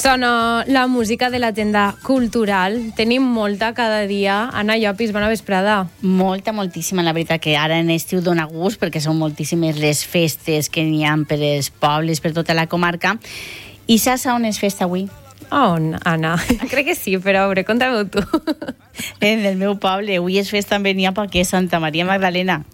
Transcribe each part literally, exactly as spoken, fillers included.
Sona la música de l'agenda cultural. Tenim molta cada dia. Anna Llopis, bona vesprada. Molta, moltíssima. La veritat que ara en estiu dona gust perquè són moltíssimes les festes que n'hi ha per els pobles, per tota la comarca. I saps on és festa avui? On, Anna? Crec que sí, però a veure, conta-m'ho tu. En el meu poble. Avui és festa en Beniapa, que és Santa Maria Magdalena.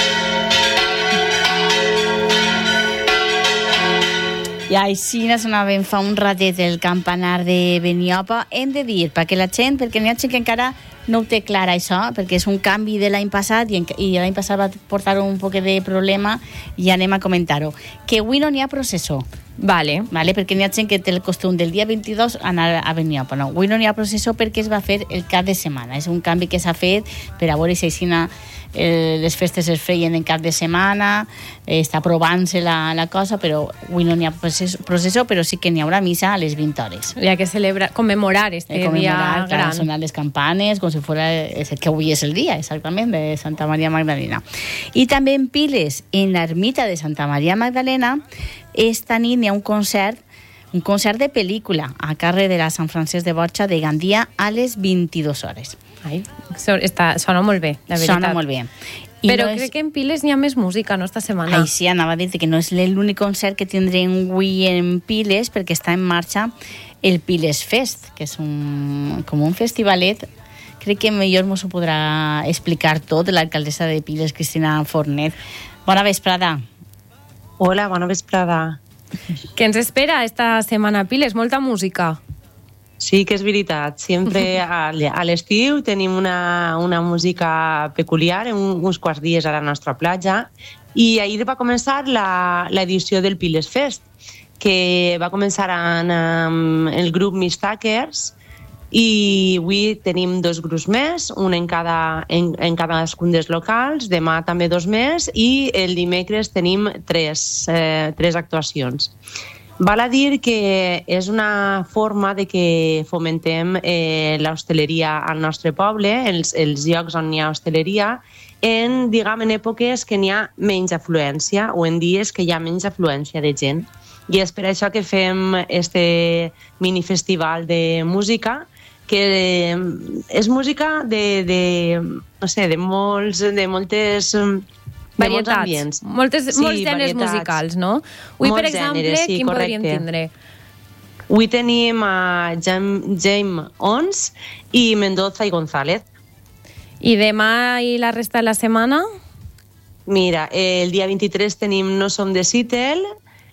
I així sonava fa un ratet el campanar de Beniapa. Hem de dir, perquè la gent, perquè n'hi ha gent que encara no ho té clar això, perquè és un canvi de l'any passat i, i l'any passat va portar un poc de problema i anem a comentar-ho. Que avui no n'hi ha processó. Vale. Vale, perquè n'hi ha gent que té el costum del dia vint-i-dos anar a Beniapa. No, avui no n'hi ha processó perquè es va fer el cap de setmana. És un canvi que s'ha fet per a veure si així eh, les festes es feien en cap de setmana, eh, està provant-se la, la cosa, però avui no n'hi ha processó, processó, però sí que n'hi haurà missa a les vint hores. Hi ha que celebrar, commemorar este eh, commemorar, dia gran. Sonar les campanes, com si fuera, és que avui és el dia, exactament, de Santa Maria Magdalena. I també en Piles, en l'ermita de Santa Maria Magdalena, esta nit hi ha un concert, un concert de pel·lícula a càrrec de la Sant Francesc de Borja de Gandia a les vint-i-dues hores. Ai, està, sona molt bé, la veritat. Sona molt bé. I però no crec és... que en Piles n'hi ha més música, no, esta setmana? Ai, sí, anava a dir que no és l'únic concert que tindrem avui en Piles, perquè està en marxa el Piles Fest, que és un, com un festivalet. Crec que millor mos ho podrà explicar tot l'alcaldessa de Piles, Cristina Fornet. Bona vesprada. Hola, bona vesprada. Què ens espera esta setmana a Piles? Molta música. Sí, que és veritat. Sempre a l'estiu tenim una, una música peculiar, uns quants dies a la nostra platja, i ahir va començar l'edició del Piles Fest, que va començar amb el grup Mistakers, i avui tenim dos grups més, un en, cada, en, en cadascun dels locals, demà també dos més, i el dimecres tenim tres, eh, tres actuacions. Val a dir que és una forma de que fomentem eh, l'hostaleria al nostre poble, els, els llocs on hi ha hostaleria, en, diguem, en èpoques que n'hi ha menys afluència o en dies que hi ha menys afluència de gent. I és per això que fem este minifestival de música, que és música de, de, no sé, de, molts, de moltes... Varietats, moltes, sí, molts gèneres varietats. Musicals, no? Avui, molts per exemple, gèneres, sí, quin correcte. Podríem tindre? Avui tenim a James Ons i Mendoza i González. I demà i la resta de la setmana? Mira, el dia vint-i-tres tenim No som de Seattle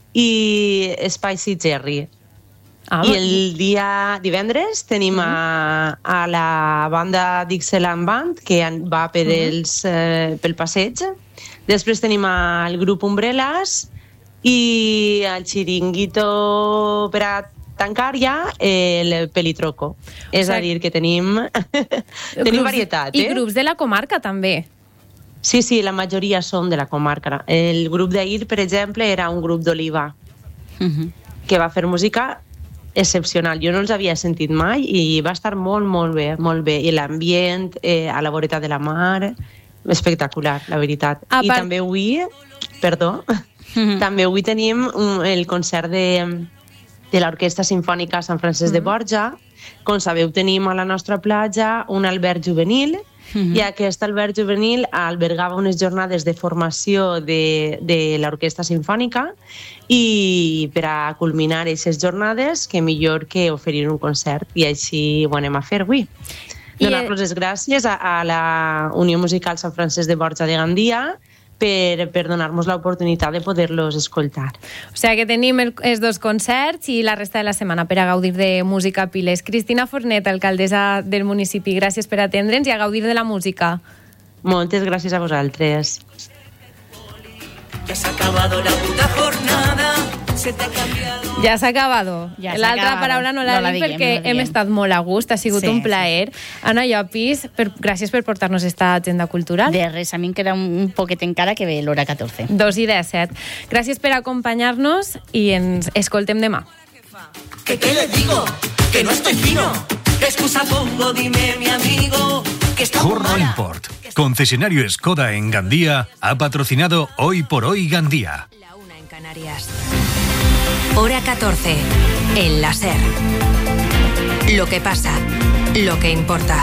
i Spicy Jerry. Ah, I el dia divendres tenim uh-huh. a, a la banda Dixieland Band, que va per uh-huh. els, eh, pel passeig. Després tenim el grup Umbrellas i el xiringuito per a tancar ja el Pelitroco. O és a dir, que tenim, tenim grups, varietat. I eh? grups de la comarca també. Sí, sí, la majoria són de la comarca. El grup d'ahir, per exemple, era un grup d'Oliva, uh-huh. que va fer música excepcional. Jo no els havia sentit mai i va estar molt, molt bé, molt bé. I l'ambient, eh, a la voreta de la mar, espectacular, la veritat. A I part... també avui, perdó, mm-hmm. també avui tenim un, el concert de, de l'Orquestra Simfònica Sant Francesc mm-hmm. de Borja. Com sabeu, tenim a la nostra platja un alberg juvenil, mm-hmm. i aquest alberg juvenil albergava unes jornades de formació de, de l'Orquestra Simfònica, i per a culminar aquestes jornades, que millor que oferir un concert, i així ho anem a fer avui. Donar-los les gràcies a, a la Unió Musical Sant Francesc de Borja de Gandia per, per donar-nos l'oportunitat de poder-los escoltar. O sigui que tenim el, els dos concerts i la resta de la setmana per a gaudir de música a Piles. Cristina Fornet, alcaldessa del municipi, gràcies per atendre'ns i a gaudir de la música. Moltes gràcies a vosaltres. Ya se ha acabado la puta jornada. Ja s'ha acabado. Ja L'altra paraula no la, no la dic perquè no la hem estat molt a gust, ha sigut sí, un plaer. Sí. Anna Llopis, per, gràcies per portar-nos esta agenda cultural. De res, a mi em queda un poquet encara que ve l'hora catorze. Dos i disset. Gràcies per acompanyar-nos i ens escoltem demà. ¿Qué, qué le digo? Que no estoy fino. ¿Qué excusa pongo? Dime, mi amigo. Que está Horno Import, concesionario Skoda en Gandía, ha patrocinado Hoy por Hoy Gandía. La una en Canarias. Hora catorce, en la SER. Lo que pasa, lo que importa.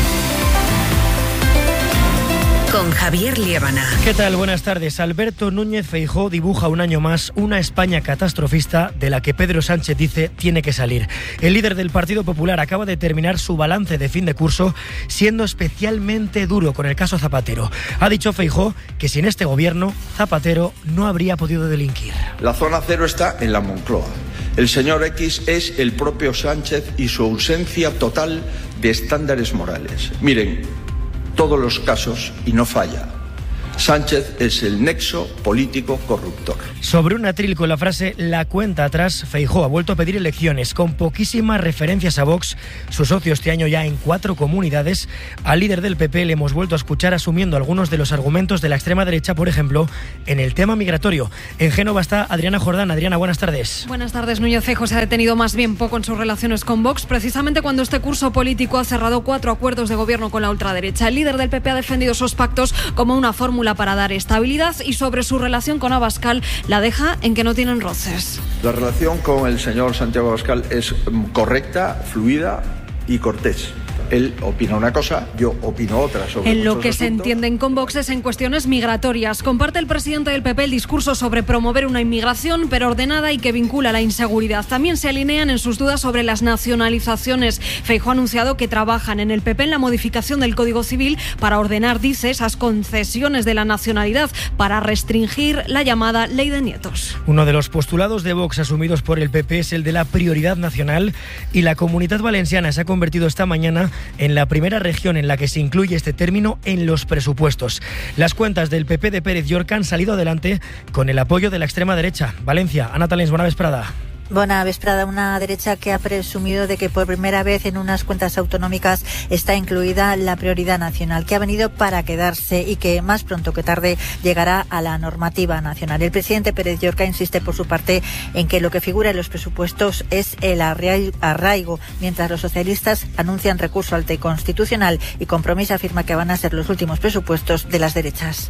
Con Javier Liébana. ¿Qué tal? Buenas tardes. Alberto Núñez Feijóo dibuja un año más una España catastrofista de la que Pedro Sánchez dice tiene que salir. El líder del Partido Popular acaba de terminar su balance de fin de curso siendo especialmente duro con el caso Zapatero. Ha dicho Feijóo que sin este gobierno Zapatero no habría podido delinquir. La zona cero está en la Moncloa. El señor X es el propio Sánchez y su ausencia total de estándares morales. Miren, todos los casos y no falla. Sánchez es el nexo político corruptor. Sobre un atril con la frase «la cuenta atrás», Feijóo ha vuelto a pedir elecciones con poquísimas referencias a Vox, su socio este año ya en cuatro comunidades. Al líder del P P le hemos vuelto a escuchar asumiendo algunos de los argumentos de la extrema derecha, por ejemplo, en el tema migratorio. En Génova está Adriana Jordán. Adriana, buenas tardes. Buenas tardes. Núñez Feijóo se ha detenido más bien poco en sus relaciones con Vox, precisamente cuando este curso político ha cerrado cuatro acuerdos de gobierno con la ultraderecha. El líder del P P ha defendido esos pactos como una fórmula para dar estabilidad y sobre su relación con Abascal la deja en que no tienen roces. La relación con el señor Santiago Abascal es correcta, fluida y cortés. Él opina una cosa, yo opino otra sobre En lo que asuntos. se entienden con Vox es en cuestiones migratorias. Comparte el presidente del P P el discurso sobre promover una inmigración, pero ordenada y que vincula la inseguridad. También se alinean en sus dudas sobre las nacionalizaciones. Feijóo ha anunciado que trabajan en el P P en la modificación del Código Civil para ordenar, dice, esas concesiones de la nacionalidad para restringir la llamada ley de nietos. Uno de los postulados de Vox asumidos por el P P es el de la prioridad nacional y la Comunitat Valenciana se ha convertido esta mañana en la primera región en la que se incluye este término en los presupuestos. Las cuentas del P P de Pérez Llorca han salido adelante con el apoyo de la extrema derecha. Valencia, Ana Talens, buena vesprada. Bona vesprada, una derecha que ha presumido de que por primera vez en unas cuentas autonómicas está incluida la prioridad nacional, que ha venido para quedarse y que más pronto que tarde llegará a la normativa nacional. El presidente Pérez Llorca insiste por su parte en que lo que figura en los presupuestos es el arraigo, mientras los socialistas anuncian recurso al T Constitucional y Compromís afirma que van a ser los últimos presupuestos de las derechas.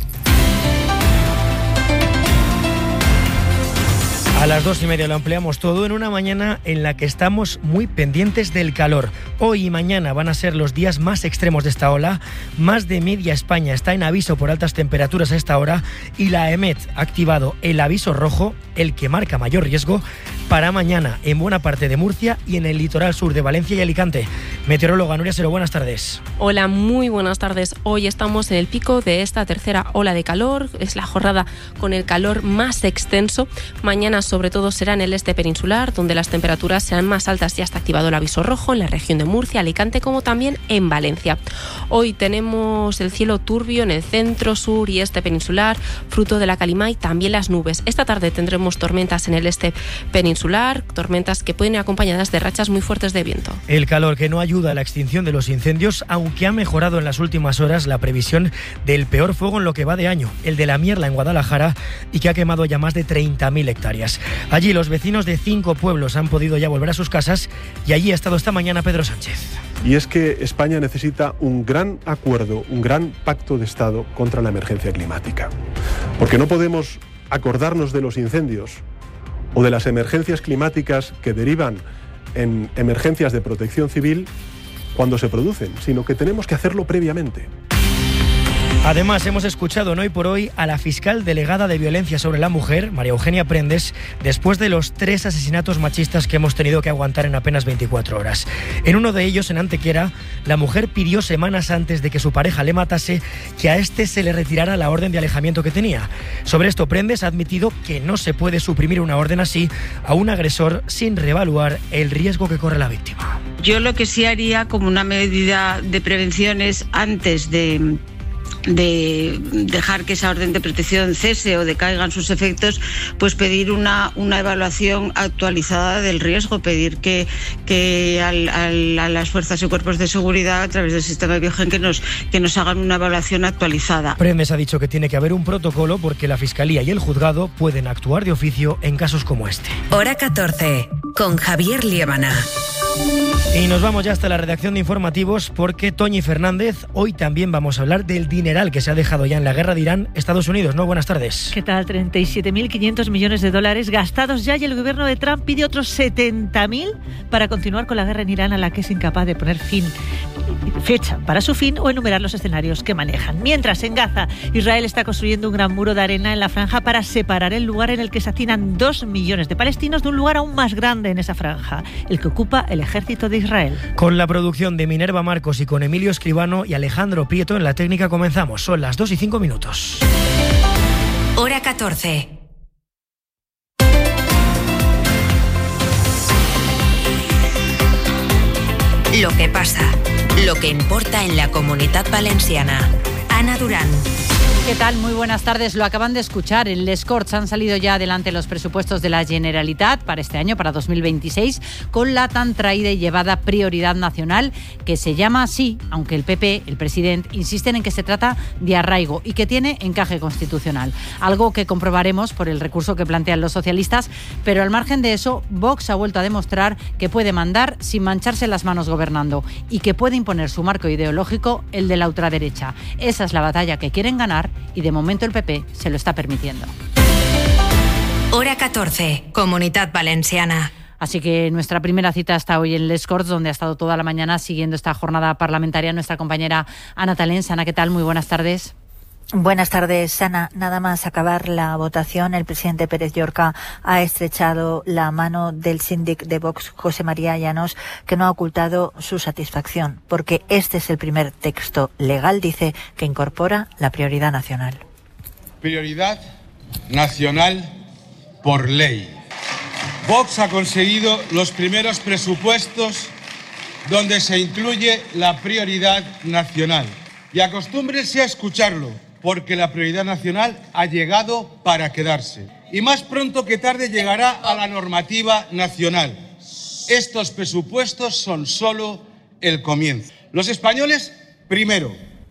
A las dos y media lo ampliamos todo en una mañana en la que estamos muy pendientes del calor. Hoy y mañana van a ser los días más extremos de esta ola. Más de media España está en aviso por altas temperaturas a esta hora y la EMET ha activado el aviso rojo, el que marca mayor riesgo, para mañana en buena parte de Murcia y en el litoral sur de Valencia y Alicante. Meteoróloga Nuria Sero, buenas tardes. Hola, muy buenas tardes. Hoy estamos en el pico de esta tercera ola de calor. Es la jornada con el calor más extenso. Mañana sobre todo será en el este peninsular, donde las temperaturas serán más altas. Ya está activado el aviso rojo en la región de Murcia, Alicante, como también en Valencia. Hoy tenemos el cielo turbio en el centro, sur y este peninsular, fruto de la calima y también las nubes. Esta tarde tendremos tormentas en el este peninsular, tormentas que pueden ir acompañadas de rachas muy fuertes de viento. El calor que no ayuda a la extinción de los incendios, aunque ha mejorado en las últimas horas la previsión del peor fuego en lo que va de año, el de la Mierla en Guadalajara, y que ha quemado ya más de treinta mil hectáreas. Allí los vecinos de cinco pueblos han podido ya volver a sus casas y allí ha estado esta mañana Pedro Sánchez. Y es que España necesita un gran acuerdo, un gran pacto de Estado contra la emergencia climática. Porque no podemos acordarnos de los incendios o de las emergencias climáticas que derivan en emergencias de protección civil cuando se producen, sino que tenemos que hacerlo previamente. Además, hemos escuchado en Hoy por Hoy a la fiscal delegada de Violencia sobre la Mujer, María Eugenia Prendes, después de los tres asesinatos machistas que hemos tenido que aguantar en apenas veinticuatro horas. En uno de ellos, en Antequera, la mujer pidió semanas antes de que su pareja le matase que a este se le retirara la orden de alejamiento que tenía. Sobre esto, Prendes ha admitido que no se puede suprimir una orden así a un agresor sin reevaluar el riesgo que corre la víctima. Yo lo que sí haría como una medida de prevención es antes de... de dejar que esa orden de protección cese o decaigan sus efectos, pues pedir una, una evaluación actualizada del riesgo, pedir que, que al, al, a las fuerzas y cuerpos de seguridad a través del sistema Biogen que nos, que nos hagan una evaluación actualizada. Prendes ha dicho que tiene que haber un protocolo porque la Fiscalía y el Juzgado pueden actuar de oficio en casos como este. Hora catorce, con Javier Liébana. Y nos vamos ya hasta la redacción de informativos porque Toñi Fernández, hoy también vamos a hablar del dineral que se ha dejado ya en la guerra de Irán, Estados Unidos, ¿no? Buenas tardes. ¿Qué tal? treinta y siete mil quinientos millones de dólares gastados ya y el gobierno de Trump pide otros setenta mil para continuar con la guerra en Irán a la que es incapaz de poner fin, fecha para su fin o enumerar los escenarios que manejan. Mientras, en Gaza, Israel está construyendo un gran muro de arena en la franja para separar el lugar en el que se hacinan dos millones de palestinos de un lugar aún más grande en esa franja, el que ocupa el ejército de Israel. Con la producción de Minerva Marcos y con Emilio Escribano y Alejandro Prieto en la técnica comenzamos. Son las dos y cinco minutos. Hora catorce. Lo que pasa, lo que importa en la Comunitat Valenciana. Ana Durán. ¿Qué tal? Muy buenas tardes. Lo acaban de escuchar. En Les Corts han salido ya adelante los presupuestos de la Generalitat para este año, para dos mil veintiséis, con la tan traída y llevada prioridad nacional, que se llama así, aunque el P P, el presidente, insisten en que se trata de arraigo y que tiene encaje constitucional. Algo que comprobaremos por el recurso que plantean los socialistas, pero al margen de eso, Vox ha vuelto a demostrar que puede mandar sin mancharse las manos gobernando y que puede imponer su marco ideológico, el de la ultraderecha. Esa es la batalla que quieren ganar y de momento el P P se lo está permitiendo. Hora catorce, Comunitat Valenciana. Así que nuestra primera cita está hoy en Les Corts, donde ha estado toda la mañana siguiendo esta jornada parlamentaria nuestra compañera Ana Talens. Ana, ¿qué tal? Muy buenas tardes. Buenas tardes, Ana. Nada más acabar la votación, el presidente Pérez Llorca ha estrechado la mano del síndic de Vox, José María Llanos, que no ha ocultado su satisfacción, porque este es el primer texto legal, dice, que incorpora la prioridad nacional. Prioridad nacional por ley. Vox ha conseguido los primeros presupuestos donde se incluye la prioridad nacional. Y acostúmbrense a escucharlo, porque la prioridad nacional ha llegado para quedarse. Y más pronto que tarde llegará a la normativa nacional. Estos presupuestos son solo el comienzo. Los españoles, primero.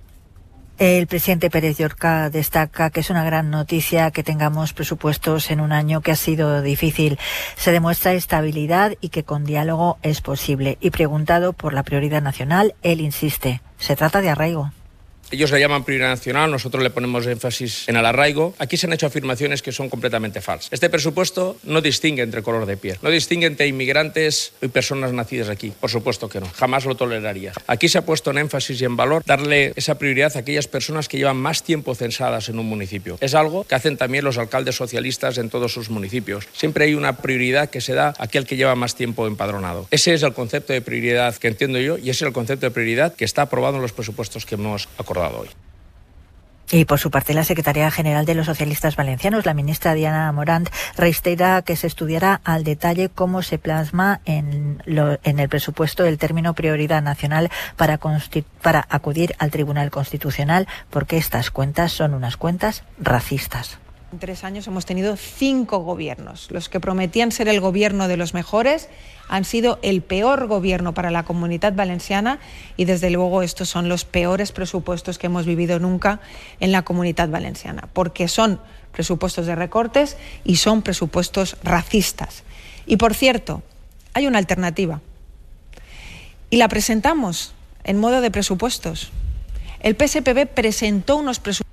El presidente Pérez Llorca destaca que es una gran noticia que tengamos presupuestos en un año que ha sido difícil. Se demuestra estabilidad y que con diálogo es posible. Y preguntado por la prioridad nacional, él insiste, se trata de arraigo. Ellos le llaman prioridad nacional, nosotros le ponemos énfasis en el arraigo. Aquí se han hecho afirmaciones que son completamente falsas. Este presupuesto no distingue entre color de piel, no distingue entre inmigrantes y personas nacidas aquí. Por supuesto que no, jamás lo toleraría. Aquí se ha puesto en énfasis y en valor darle esa prioridad a aquellas personas que llevan más tiempo censadas en un municipio. Es algo que hacen también los alcaldes socialistas en todos sus municipios. Siempre hay una prioridad que se da a aquel que lleva más tiempo empadronado. Ese es el concepto de prioridad que entiendo yo y ese es el concepto de prioridad que está aprobado en los presupuestos que hemos acordado hoy. Y por su parte, la secretaria general de los socialistas valencianos, la ministra Diana Morant, reitera que se estudiará al detalle cómo se plasma en, lo, en el presupuesto el término prioridad nacional para, para acudir al Tribunal Constitucional, porque estas cuentas son unas cuentas racistas. En tres años hemos tenido cinco gobiernos. Los que prometían ser el gobierno de los mejores han sido el peor gobierno para la Comunitat Valenciana y desde luego estos son los peores presupuestos que hemos vivido nunca en la Comunitat Valenciana, porque son presupuestos de recortes y son presupuestos racistas. Y por cierto, hay una alternativa y la presentamos en modo de presupuestos. El P S P B presentó unos presupuestos.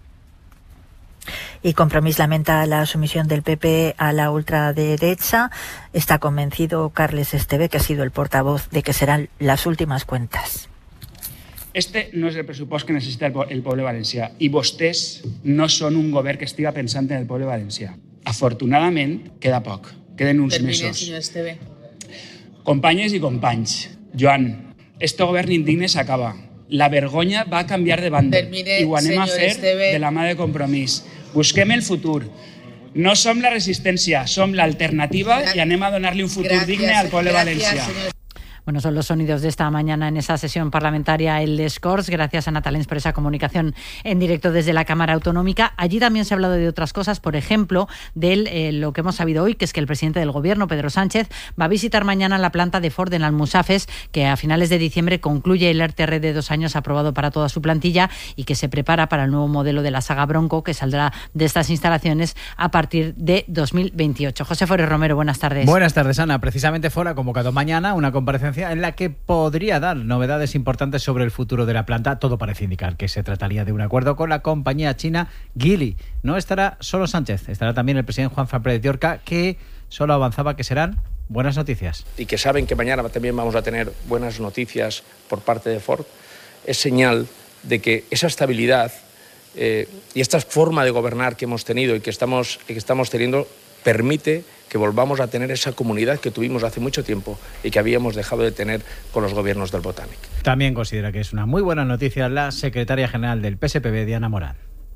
Y Compromís lamenta la sumisión del P P a la ultraderecha. Está convencido Carles Esteve, que ha sido el portavoz, de que serán las últimas cuentas. Este no és el pressupost que necessita el, el poble valencià i vostès no són un govern que estiga pensant en el poble valencià. Afortunadament, queda poc. Queden uns Termine, mesos. senyor Esteve. Companyes i companys, Joan, este govern indigne s'acaba. La vergonya va canviar de banda Termine, i ho anem a fer Esteve. de la mà de Compromís. Busquem el futur. No som la resistència, som l'alternativa i anem a donar-li un futur Gracias, digne al poble gracias, valencià. señor. Bueno, son los sonidos de esta mañana en esa sesión parlamentaria en Les Corts. Gracias a Natalens por esa comunicación en directo desde la Cámara Autonómica. Allí también se ha hablado de otras cosas, por ejemplo, de eh, lo que hemos sabido hoy, que es que el presidente del Gobierno, Pedro Sánchez, va a visitar mañana la planta de Ford en Almusafes, que a finales de diciembre concluye el R T R de dos años aprobado para toda su plantilla y que se prepara para el nuevo modelo de la saga Bronco, que saldrá de estas instalaciones a partir de dos mil veintiocho. José Forés Romero, buenas tardes. Buenas tardes, Ana. Precisamente Ford ha convocado mañana una comparecencia comparecencia en la que podría dar novedades importantes sobre el futuro de la planta. Todo parece indicar que se trataría de un acuerdo con la compañía china Geely. No estará solo Sánchez, estará también el presidente Juan Fran Pérez de Orca, que solo avanzaba que serán buenas noticias. Y que saben que mañana también vamos a tener buenas noticias por parte de Ford, es señal de que esa estabilidad eh, y esta forma de gobernar que hemos tenido y que estamos, y que estamos teniendo permite que volvamos a tener esa comunidad que tuvimos hace mucho tiempo y que habíamos dejado de tener con los gobiernos del Botanic. También considera que es una muy buena noticia la secretaria general del P S P B, Diana Morán.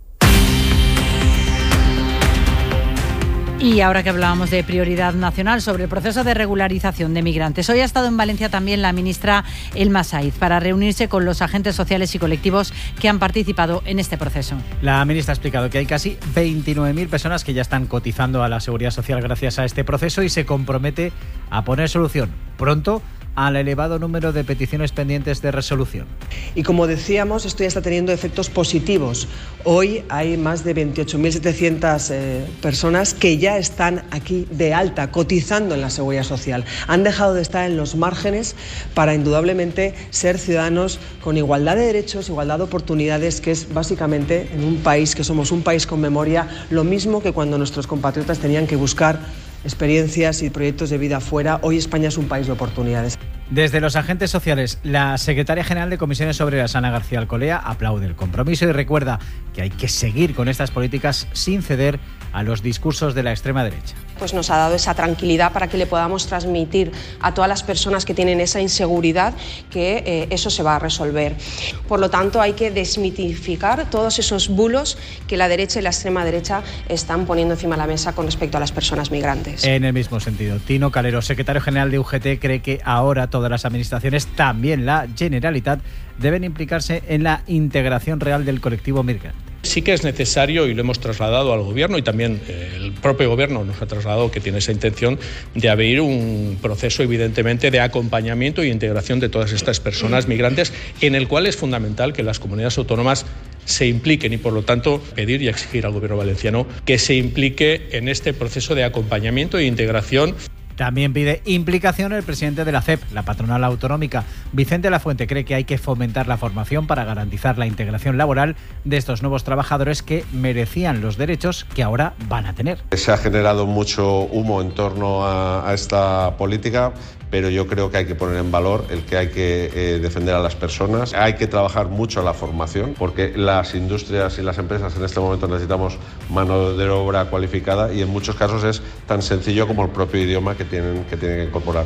Y ahora que hablábamos de prioridad nacional sobre el proceso de regularización de migrantes, hoy ha estado en Valencia también la ministra Elma Saiz para reunirse con los agentes sociales y colectivos que han participado en este proceso. La ministra ha explicado que hay casi veintinueve mil personas que ya están cotizando a la Seguridad Social gracias a este proceso y se compromete a poner solución pronto al elevado número de peticiones pendientes de resolución. Y como decíamos, esto ya está teniendo efectos positivos. Hoy hay más de veintiocho mil setecientas eh, personas que ya están aquí de alta, cotizando en la Seguridad Social. Han dejado de estar en los márgenes para indudablemente ser ciudadanos con igualdad de derechos, igualdad de oportunidades, que es básicamente en un país que somos un país con memoria, lo mismo que cuando nuestros compatriotas tenían que buscar experiencias y proyectos de vida fuera. Hoy España es un país de oportunidades. Desde los agentes sociales, la secretaria general de Comisiones Obreras, Ana García Alcolea, aplaude el compromiso y recuerda que hay que seguir con estas políticas sin ceder a los discursos de la extrema derecha. Pues nos ha dado esa tranquilidad para que le podamos transmitir a todas las personas que tienen esa inseguridad que eh, eso se va a resolver. Por lo tanto, hay que desmitificar todos esos bulos que la derecha y la extrema derecha están poniendo encima de la mesa con respecto a las personas migrantes. En el mismo sentido, Tino Calero, secretario general de U G T, cree que ahora todas las administraciones, también la Generalitat, deben implicarse en la integración real del colectivo migrante. Sí que es necesario, y lo hemos trasladado al Gobierno, y también eh, el propio Gobierno nos ha trasladado que tiene esa intención de abrir un proceso, evidentemente, de acompañamiento e integración de todas estas personas migrantes, en el cual es fundamental que las comunidades autónomas se impliquen y, por lo tanto, pedir y exigir al Gobierno valenciano que se implique en este proceso de acompañamiento e integración. También pide implicación el presidente de la C E P, la patronal autonómica. Vicente Lafuente cree que hay que fomentar la formación para garantizar la integración laboral de estos nuevos trabajadores que merecían los derechos que ahora van a tener. Se ha generado mucho humo en torno a, a esta política, pero yo creo que hay que poner en valor el que hay que eh, defender a las personas. Hay que trabajar mucho la formación, porque las industrias y las empresas en este momento necesitamos mano de obra cualificada y en muchos casos es tan sencillo como el propio idioma que tienen que, tienen que incorporar.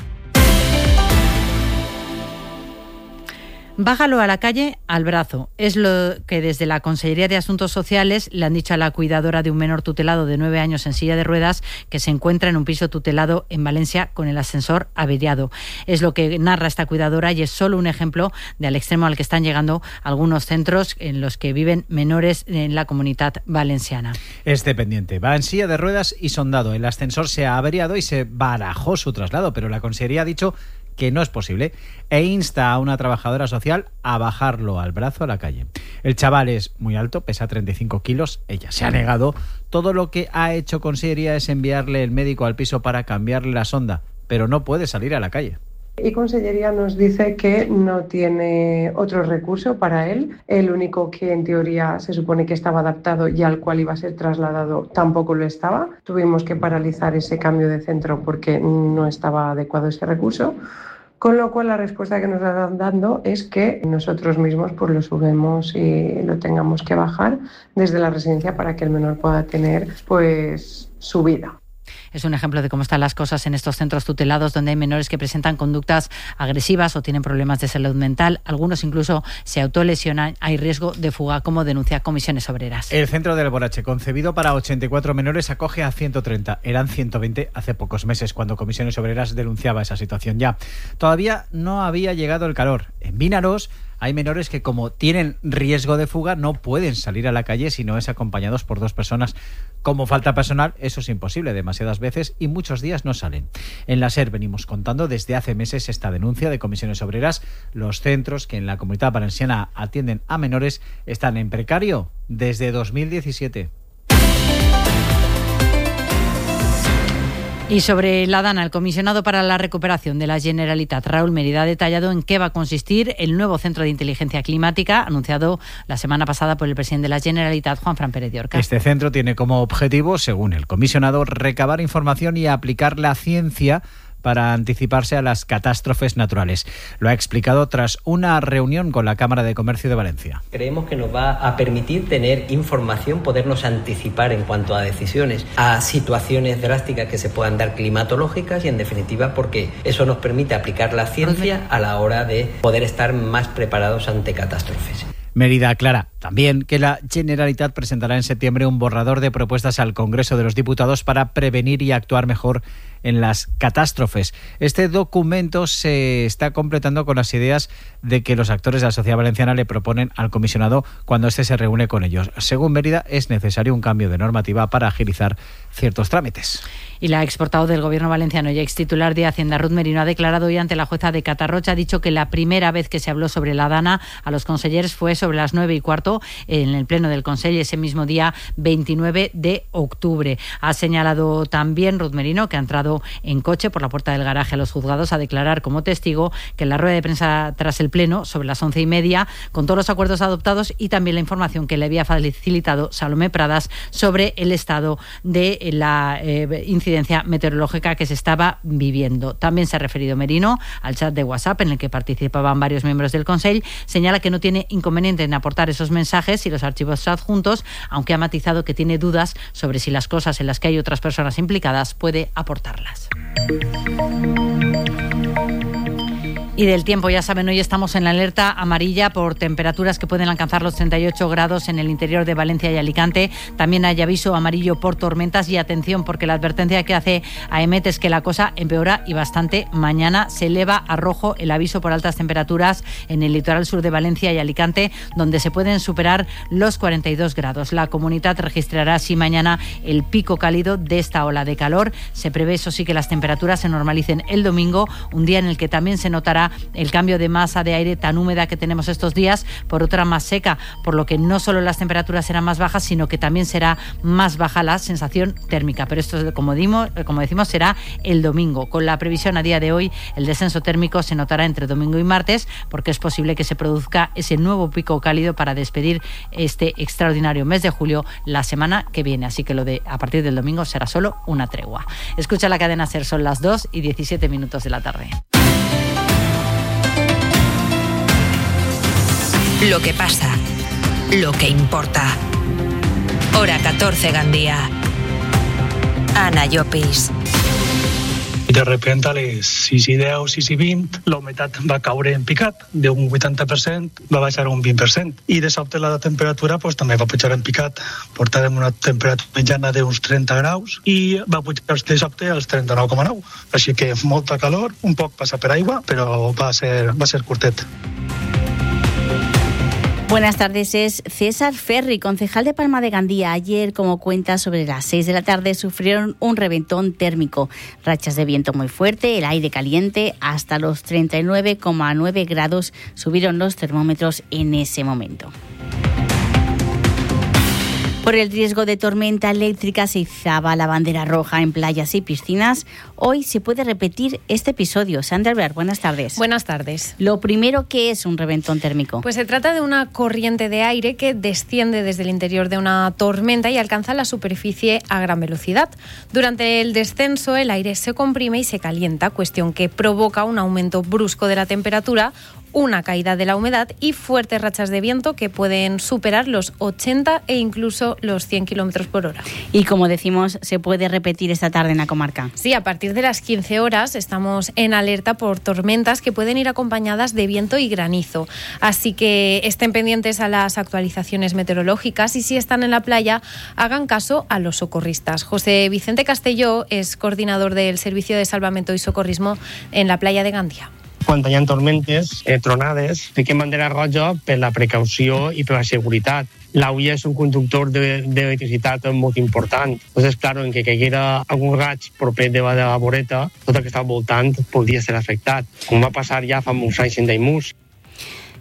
Bájalo a la calle al brazo. Es lo que desde la Consellería de Asuntos Sociales le han dicho a la cuidadora de un menor tutelado de nueve años en silla de ruedas que se encuentra en un piso tutelado en Valencia con el ascensor averiado. Es lo que narra esta cuidadora y es solo un ejemplo del extremo al que están llegando algunos centros en los que viven menores en la Comunidad Valenciana. Es dependiente. Va en silla de ruedas y sondado. El ascensor se ha averiado y se barajó su traslado, pero la Consellería ha dicho que no es posible e insta a una trabajadora social a bajarlo al brazo a la calle. El chaval es muy alto, pesa treinta y cinco kilos, ella se ha negado. Todo lo que ha hecho Consellería es enviarle el médico al piso para cambiarle la sonda, pero no puede salir a la calle. Y Consellería nos dice que no tiene otro recurso para él. El único que en teoría se supone que estaba adaptado y al cual iba a ser trasladado tampoco lo estaba. Tuvimos que paralizar ese cambio de centro porque no estaba adecuado ese recurso. Con lo cual la respuesta que nos están dando es que nosotros mismos pues lo subimos y lo tengamos que bajar desde la residencia para que el menor pueda tener pues su vida. Es un ejemplo de cómo están las cosas en estos centros tutelados donde hay menores que presentan conductas agresivas o tienen problemas de salud mental. Algunos incluso se autolesionan. Hay riesgo de fuga, como denuncia Comisiones Obreras. El centro del Alborache, concebido para ochenta y cuatro menores, acoge a ciento treinta. Eran ciento veinte hace pocos meses, cuando Comisiones Obreras denunciaba esa situación ya. Todavía no había llegado el calor. En Vinaros hay menores que, como tienen riesgo de fuga, no pueden salir a la calle si no es acompañados por dos personas. Como falta personal, eso es imposible demasiadas veces y muchos días no salen. En la SER venimos contando desde hace meses esta denuncia de Comisiones Obreras. Los centros que en la Comunidad Valenciana atienden a menores están en precario desde dos mil diecisiete. Y sobre la Dana, el comisionado para la recuperación de la Generalitat, Raúl Mérida, ha detallado en qué va a consistir el nuevo centro de inteligencia climática anunciado la semana pasada por el presidente de la Generalitat, Juanfran Pérez de Orca. Este centro tiene como objetivo, según el comisionado, recabar información y aplicar la ciencia para anticiparse a las catástrofes naturales. Lo ha explicado tras una reunión con la Cámara de Comercio de Valencia. Creemos que nos va a permitir tener información, podernos anticipar en cuanto a decisiones, a situaciones drásticas que se puedan dar climatológicas y, en definitiva, porque eso nos permite aplicar la ciencia a la hora de poder estar más preparados ante catástrofes. Mérida aclara también que la Generalitat presentará en septiembre un borrador de propuestas al Congreso de los Diputados para prevenir y actuar mejor en las catástrofes. Este documento se está completando con las ideas de que los actores de la sociedad valenciana le proponen al comisionado cuando éste se reúne con ellos. Según Mérida, es necesario un cambio de normativa para agilizar ciertos trámites. Y la exportado del Gobierno valenciano y ex titular de Hacienda, Ruth Merino, ha declarado hoy ante la jueza de Catarroja, ha dicho que la primera vez que se habló sobre la Dana a los consellers fue sobre las nueve y cuarto en el pleno del Consell ese mismo día veintinueve de octubre. Ha señalado también Ruth Merino que ha entrado en coche por la puerta del garaje a los juzgados a declarar como testigo que en la rueda de prensa tras el pleno sobre las once y media, con todos los acuerdos adoptados y también la información que le había facilitado Salomé Pradas sobre el estado de la eh, incidencia meteorológica que se estaba viviendo. También se ha referido Merino al chat de WhatsApp en el que participaban varios miembros del Consell. Señala que no tiene inconveniente en aportar esos mensajes y los archivos adjuntos, aunque ha matizado que tiene dudas sobre si las cosas en las que hay otras personas implicadas puede aportarlas. Y del tiempo, ya saben, hoy estamos en la alerta amarilla por temperaturas que pueden alcanzar los treinta y ocho grados en el interior de Valencia y Alicante. También hay aviso amarillo por tormentas y atención porque la advertencia que hace AEMET es que la cosa empeora y bastante. Mañana se eleva a rojo el aviso por altas temperaturas en el litoral sur de Valencia y Alicante, donde se pueden superar los cuarenta y dos grados. La comunidad registrará así mañana el pico cálido de esta ola de calor. Se prevé, eso sí, que las temperaturas se normalicen el domingo, un día en el que también se notará el cambio de masa de aire tan húmeda que tenemos estos días por otra más seca, por lo que no solo las temperaturas serán más bajas, sino que también será más baja la sensación térmica. Pero esto, como, dimos, como decimos, será el domingo. Con la previsión a día de hoy, el descenso térmico se notará entre domingo y martes, porque es posible que se produzca ese nuevo pico cálido para despedir este extraordinario mes de julio la semana que viene. Así que lo de a partir del domingo será solo una tregua. Escucha la cadena SER, son las dos y diecisiete minutos de la tarde. Lo que pasa, lo que importa. Hora catorze, Gandía. Ana Llopis. De repente a les sis i deu, sis i vint, la humitat va caure en picat, d'un vuitanta per cent va baixar a un vint per cent. I de sobte la temperatura pues, també va pujar en picat. Portàvem una temperatura mitjana d'uns trenta graus i va pujar de sobte als trenta-nou coma nou. Així que molta calor, un poc passa per aigua, però va ser, va ser curtet. Buenas tardes, es César Ferri, concejal de Palma de Gandía. Ayer, como cuenta, sobre las seis de la tarde sufrieron un reventón térmico. Rachas de viento muy fuerte, el aire caliente, hasta los treinta y nueve coma nueve grados subieron los termómetros en ese momento. Por el riesgo de tormenta eléctrica se izaba la bandera roja en playas y piscinas. Hoy se puede repetir este episodio. Sandra Alvear, buenas tardes. Buenas tardes. Lo primero, ¿qué es un reventón térmico? Pues se trata de una corriente de aire que desciende desde el interior de una tormenta y alcanza la superficie a gran velocidad. Durante el descenso, el aire se comprime y se calienta, cuestión que provoca un aumento brusco de la temperatura, una caída de la humedad y fuertes rachas de viento que pueden superar los ochenta e incluso los cien kilómetros por hora. Y como decimos, se puede repetir esta tarde en la comarca. Sí, a partir de las quince horas estamos en alerta por tormentas que pueden ir acompañadas de viento y granizo. Así que estén pendientes a las actualizaciones meteorológicas y si están en la playa, hagan caso a los socorristas. José Vicente Castelló es coordinador del Servicio de Salvamento y Socorrismo en la playa de Gandía. Quan hi ha tormentes, eh, tronades, fiquem bandera roja per la precaució i per la seguretat. L'Auia és un conductor d'electricitat molt important. Entonces, claro, en que caiguera algun raig proper de la voreta, tot el que està al voltant podria ser afectat, com va passar ja fa molts anys en Daimús.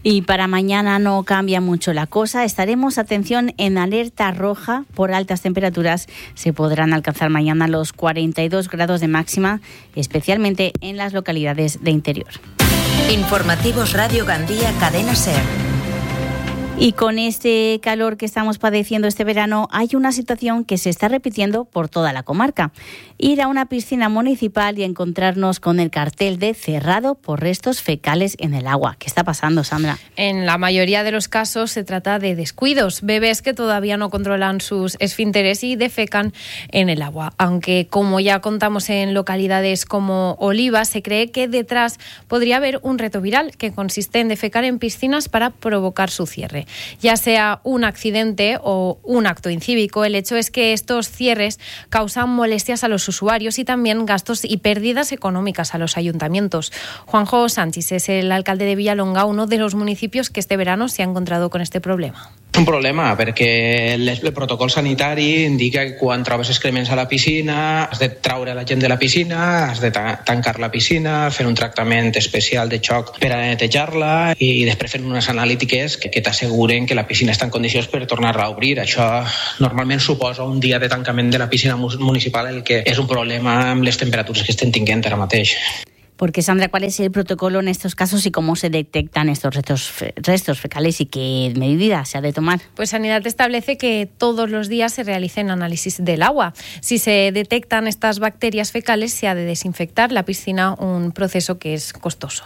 Y para mañana no cambia mucho la cosa. Estaremos, atención, en alerta roja por altas temperaturas. Se podrán alcanzar mañana los cuarenta y dos grados de máxima, especialmente en las localidades de interior. Informativos Radio Gandía, Cadena SER. Y con este calor que estamos padeciendo este verano, hay una situación que se está repitiendo por toda la comarca. Ir a una piscina municipal y encontrarnos con el cartel de cerrado por restos fecales en el agua. ¿Qué está pasando, Sandra? En la mayoría de los casos se trata de descuidos, bebés que todavía no controlan sus esfínteres y defecan en el agua. Aunque, como ya contamos en localidades como Oliva, se cree que detrás podría haber un reto viral que consiste en defecar en piscinas para provocar su cierre. Ya sea un accidente o un acto incívico, el hecho es que estos cierres causan molestias a los usuarios y también gastos y pérdidas económicas a los ayuntamientos. Juanjo Sánchez es el alcalde de Villalonga, uno de los municipios que este verano se ha encontrado con este problema. Un problema, perquè el, el protocol sanitari indica que quan trobes excrements a la piscina has de traure la gent de la piscina, has de ta- tancar la piscina, fer un tractament especial de xoc per a netejar-la i, i després fer unes analítiques que, que t'asseguren que la piscina està en condicions per tornar-la a obrir. Això normalment suposa un dia de tancament de la piscina municipal, el que és un problema amb les temperatures que estem tinguent ara mateix. Porque, Sandra, ¿cuál es el protocolo en estos casos y cómo se detectan estos restos, restos fecales y qué medidas se ha de tomar? Pues Sanidad establece que todos los días se realicen análisis del agua. Si se detectan estas bacterias fecales, se ha de desinfectar la piscina, un proceso que es costoso.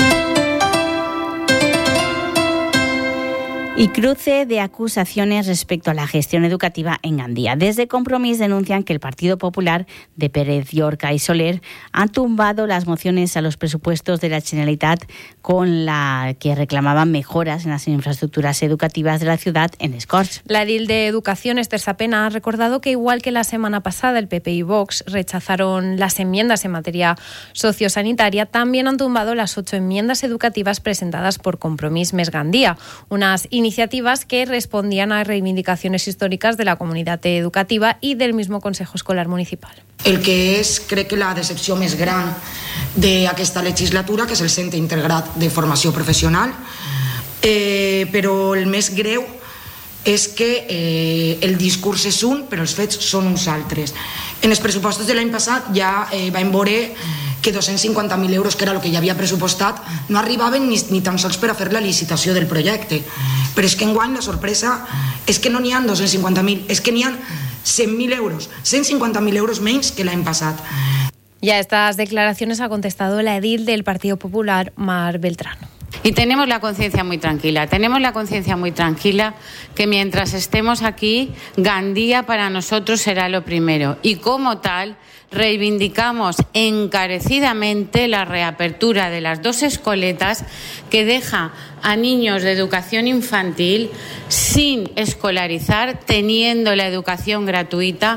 Y cruce de acusaciones respecto a la gestión educativa en Gandía. Desde Compromís denuncian que el Partido Popular de Pérez Llorca y Soler han tumbado las mociones a los presupuestos de la Generalitat con la que reclamaban mejoras en las infraestructuras educativas de la ciudad en Escorts. La edil de Educación, Esther Sapena, ha recordado que igual que la semana pasada el P P y Vox rechazaron las enmiendas en materia sociosanitaria, también han tumbado las ocho enmiendas educativas presentadas por Compromís Més Gandía, unas iniciativas que respondían a reivindicaciones históricas de la comunitat educativa i del mismo Consejo Escolar Municipal. El que és, crec que la decepció més gran d'aquesta legislatura, que és el Centre Integrat de Formació Professional, eh, però el més greu és que eh, el discurs és un, però els fets són uns altres. En els pressupostos de l'any passat ja eh, vam veure que dos-cents cinquanta mil euros, que era el que ja havia pressupostat, no arribaven ni, ni tan sols per a fer la licitació del projecte. Però és que enguany la sorpresa és que no n'hi ha dos-cents cinquanta mil, és que n'hi ha cent mil euros, cent cinquanta mil euros menys que l'any passat. Y a estas declaraciones ha contestado la edil del Partido Popular, Mar Beltrán. Y tenemos la conciencia muy tranquila, tenemos la conciencia muy tranquila que mientras estemos aquí, Gandía para nosotros será lo primero. Y como tal, reivindicamos encarecidamente la reapertura de las dos escoletas que deja a niños de educación infantil sin escolarizar, teniendo la educación gratuita.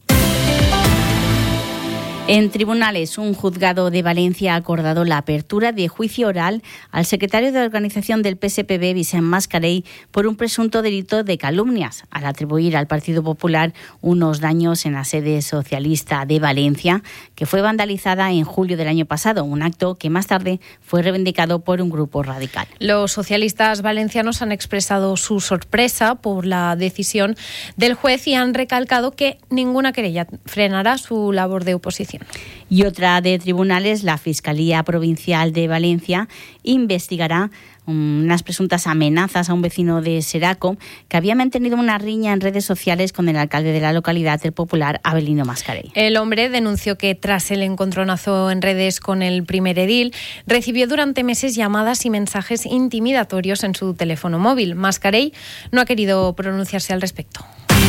En tribunales, un juzgado de Valencia ha acordado la apertura de juicio oral al secretario de organización del P S P B, Vicent Mascarell, por un presunto delito de calumnias, al atribuir al Partido Popular unos daños en la sede socialista de Valencia, que fue vandalizada en julio del año pasado, un acto que más tarde fue reivindicado por un grupo radical. Los socialistas valencianos han expresado su sorpresa por la decisión del juez y han recalcado que ninguna querella frenará su labor de oposición. Y otra de tribunales, la Fiscalía Provincial de Valencia investigará unas presuntas amenazas a un vecino de Seraco que había mantenido una riña en redes sociales con el alcalde de la localidad, el popular Abelino Mascarell. El hombre denunció que tras el encontronazo en redes con el primer edil, recibió durante meses llamadas y mensajes intimidatorios en su teléfono móvil. Mascarell no ha querido pronunciarse al respecto.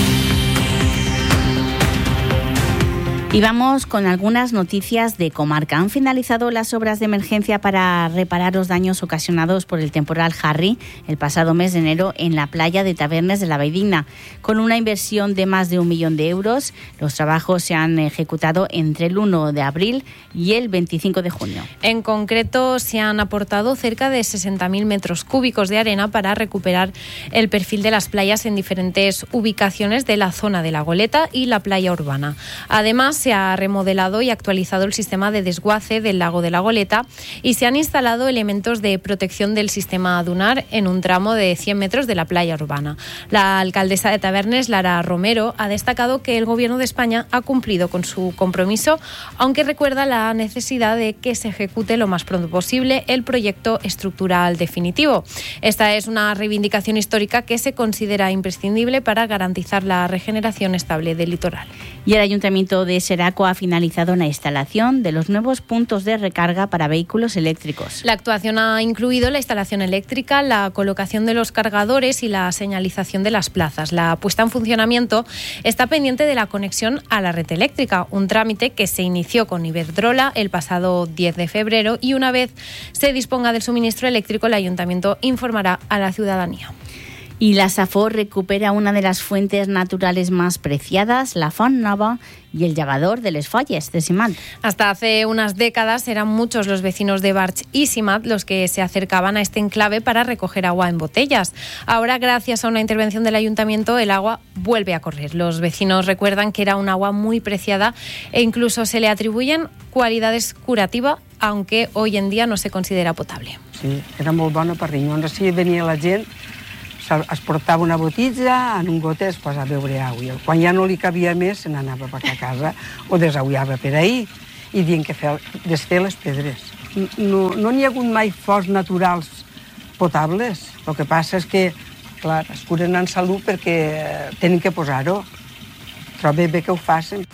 Y vamos con algunas noticias de comarca. Han finalizado las obras de emergencia para reparar los daños ocasionados por el temporal Harry el pasado mes de enero en la playa de Tabernes de la Valldigna. Con una inversión de más de un millón de euros, los trabajos se han ejecutado entre el uno de abril y el veinticinco de junio. En concreto, se han aportado cerca de sesenta mil metros cúbicos de arena para recuperar el perfil de las playas en diferentes ubicaciones de la zona de la Goleta y la playa urbana. Además, se ha remodelado y actualizado el sistema de desguace del lago de la Goleta y se han instalado elementos de protección del sistema dunar en un tramo de cien metros de la playa urbana. La alcaldesa de Tavernes, Lara Romero, ha destacado que el Gobierno de España ha cumplido con su compromiso, aunque recuerda la necesidad de que se ejecute lo más pronto posible el proyecto estructural definitivo. Esta es una reivindicación histórica que se considera imprescindible para garantizar la regeneración estable del litoral. Y el Ayuntamiento de Seraco ha finalizado la instalación de los nuevos puntos de recarga para vehículos eléctricos. La actuación ha incluido la instalación eléctrica, la colocación de los cargadores y la señalización de las plazas. La puesta en funcionamiento está pendiente de la conexión a la red eléctrica, un trámite que se inició con Iberdrola el pasado diez de febrero y una vez se disponga del suministro eléctrico, el Ayuntamiento informará a la ciudadanía. Y la Safor recupera una de las fuentes naturales más preciadas, la Font Nova y el llagador de les Falles de Simat. Hasta hace unas décadas eran muchos los vecinos de Barch y Simat los que se acercaban a este enclave para recoger agua en botellas. Ahora, gracias a una intervención del Ayuntamiento, el agua vuelve a correr. Los vecinos recuerdan que era un agua muy preciada e incluso se le atribuyen cualidades curativas, aunque hoy en día no se considera potable. Sí, era molt bona per rinyons. Així venia la gent, es portava una botella, en un gote es posava a beure aigua. Quan ja no li cabia més, se n'anava per a casa o desaullava per ahir i dient que feia desfer les pedres. No, no n'hi ha hagut mai fonts naturals potables. El que passa és que, clar, es curen en salut perquè tenen que posar-ho. Però bé, bé que ho facin.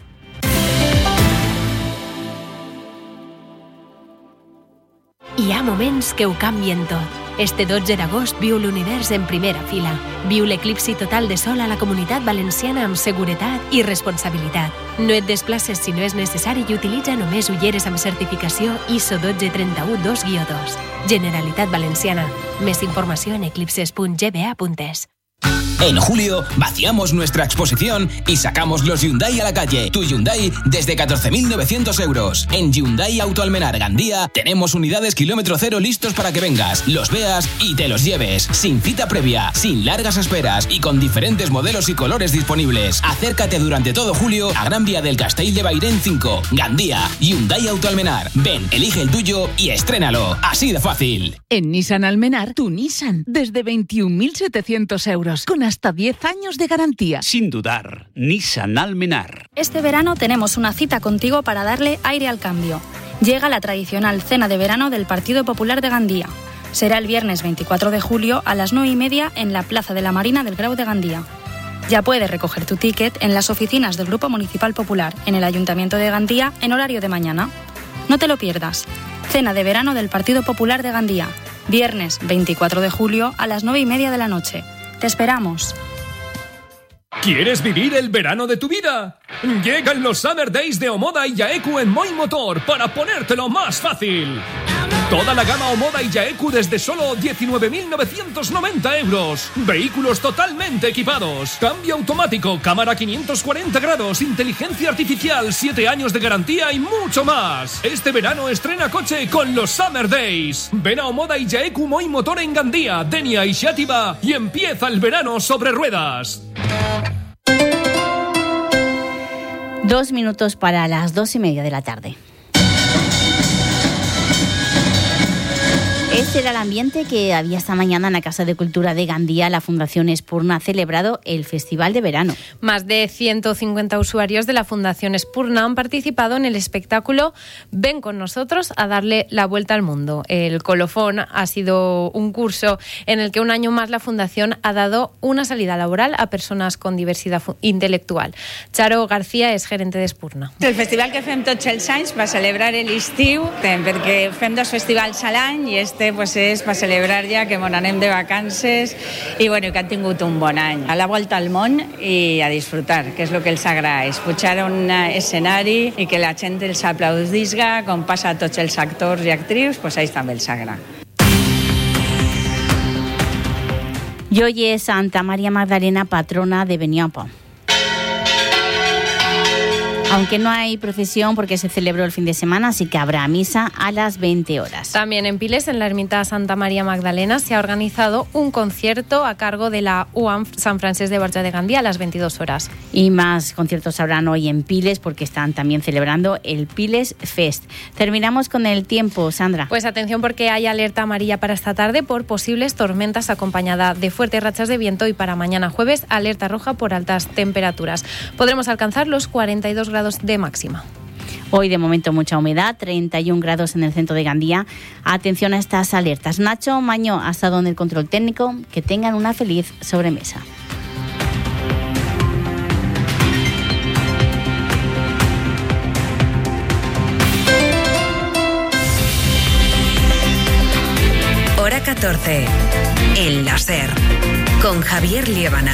Hi ha moments que ho canvien tot. Este dotze d'agost viu l'univers en primera fila. Viu l'eclipsi total de sol a la Comunitat Valenciana amb seguretat i responsabilitat. No et desplaces si no és necessari i utilitza només ulleres amb certificació I S O dotze trenta-u dos guió dos. Generalitat Valenciana. Més informació en eclipses punt g b a punt e s. En julio vaciamos nuestra exposición y sacamos los Hyundai a la calle. Tu Hyundai desde catorce mil novecientos euros. En Hyundai Auto Almenar Gandía tenemos unidades kilómetro cero listos para que vengas, los veas y te los lleves. Sin cita previa, sin largas esperas y con diferentes modelos y colores disponibles. Acércate durante todo julio a Gran Vía del Castell de Bairén cinco, Gandía. Hyundai Auto Almenar. Ven, elige el tuyo y estrénalo. Así de fácil. En Nissan Almenar, tu Nissan desde veintiún mil setecientos euros. Con hasta diez años de garantía. Sin dudar, Nissan Almenar. Este verano tenemos una cita contigo para darle aire al cambio. Llega la tradicional cena de verano del Partido Popular de Gandía. Será el viernes veinticuatro de julio a las nueve y media en la Plaza de la Marina del Grau de Gandía. Ya puedes recoger tu ticket en las oficinas del Grupo Municipal Popular en el Ayuntamiento de Gandía en horario de mañana. No te lo pierdas. Cena de verano del Partido Popular de Gandía. Viernes veinticuatro de julio a las nueve y media de la noche. Te esperamos. ¿Quieres vivir el verano de tu vida? Llegan los Summer Days de Omoda y Yaeku en Moi Motor para ponértelo más fácil. Toda la gama Omoda y Yaeku desde solo diecinueve mil novecientos noventa euros. Vehículos totalmente equipados. Cambio automático, cámara quinientos cuarenta grados, inteligencia artificial, siete años de garantía y mucho más. Este verano estrena coche con los Summer Days. Ven a Omoda y Yaeku Moi Motor en Gandía, Denia y Xàtiva y empieza el verano sobre ruedas. Dos minutos para las dos y media de la tarde. Este era el ambiente que había esta mañana en la Casa de Cultura de Gandía. La Fundación Espurna ha celebrado el Festival de Verano. Más de ciento cincuenta usuarios de la Fundación Espurna han participado en el espectáculo Ven con nosotros a darle la vuelta al mundo. El colofón ha sido un curso en el que un año más la Fundación ha dado una salida laboral a personas con diversidad intelectual. Charo García és gerente d'Espurna. El festival que fem tots els anys va celebrar l'estiu, perquè fem dos festivals a l'any i este pues és per celebrar ja que mon anem de vacances i bueno, que han tingut un bon any. A la volta al món i a disfrutar, que és el que els agrada, és pujar a un escenari i que la gent els aplaudisga, com passa a tots els actors i actrius, pues a ells també els agrada. Y hoy es Santa María Magdalena, patrona de Beniampo. Aunque no hay procesión porque se celebró el fin de semana, así que habrá misa a las veinte horas. También en Piles, en la ermita Santa María Magdalena, se ha organizado un concierto a cargo de la U A M San Francés de Borja de Gandía a las veintidós horas. Y más conciertos habrán hoy en Piles porque están también celebrando el Piles Fest. Terminamos con el tiempo, Sandra. Pues atención porque hay alerta amarilla para esta tarde por posibles tormentas acompañada de fuertes rachas de viento y para mañana jueves alerta roja por altas temperaturas. Podremos alcanzar los cuarenta y dos grados de máxima. Hoy de momento mucha humedad, treinta y un grados en el centro de Gandía. Atención a estas alertas. Nacho Maño ha estado en el control técnico. Que tengan una feliz sobremesa. Hora catorce. El láser. Con Javier Liébana.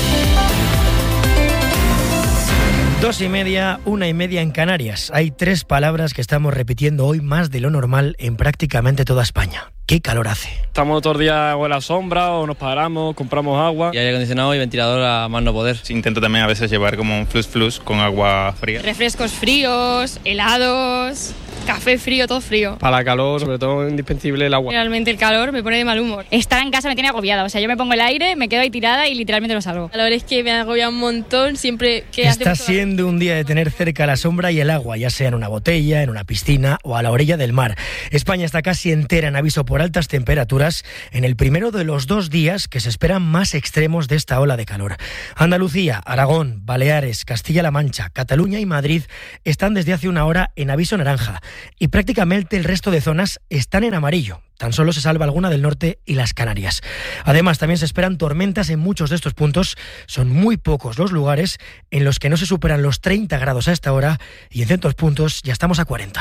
Dos y media, una y media en Canarias. Hay tres palabras que estamos repitiendo hoy más de lo normal en prácticamente toda España. ¿Qué calor hace? Estamos todos los días o en la sombra o nos paramos, compramos agua. Y aire acondicionado y ventilador a más no poder. Intento también a veces llevar como un flus flus con agua fría. Refrescos fríos, helados, café frío, todo frío. Para la calor, sobre todo indispensable el agua. Realmente el calor me pone de mal humor. Estar en casa me tiene agobiada, o sea, yo me pongo el aire, me quedo ahí tirada y literalmente no salgo. El calor es que me agobia un montón siempre que Está hace siendo un día de tener cerca la sombra y el agua, ya sea en una botella, en una piscina o a la orilla del mar. España está casi entera en aviso por altas temperaturas en el primero de los dos días que se esperan más extremos de esta ola de calor. Andalucía, Aragón, Baleares, Castilla-La Mancha, Cataluña y Madrid están desde hace una hora en aviso naranja y prácticamente el resto de zonas están en amarillo. Tan solo se salva alguna del norte y las Canarias. Además, también se esperan tormentas en muchos de estos puntos. Son muy pocos los lugares en los que no se superan los treinta grados a esta hora y en ciertos puntos ya estamos a cuarenta.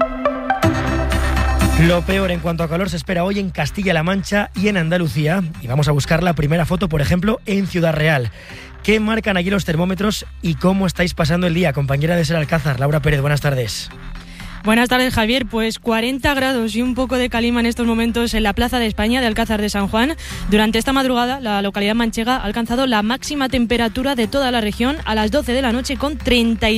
Lo peor en cuanto a calor se espera hoy en Castilla-La Mancha y en Andalucía. Y vamos a buscar la primera foto, por ejemplo, en Ciudad Real. ¿Qué marcan allí los termómetros y cómo estáis pasando el día? Compañera de Ser Alcázar, Laura Pérez, buenas tardes. Buenas tardes, Javier. Pues cuarenta grados y un poco de calima en estos momentos en la Plaza de España de Alcázar de San Juan. Durante esta madrugada, la localidad manchega ha alcanzado la máxima temperatura de toda la región a las doce de la noche con treinta y